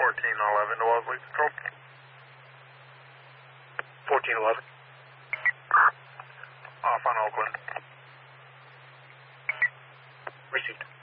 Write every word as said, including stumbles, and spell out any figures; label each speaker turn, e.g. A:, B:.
A: fourteen eleven to Wellesley Control.
B: fourteen eleven.
A: Off on Oakland.
B: Received.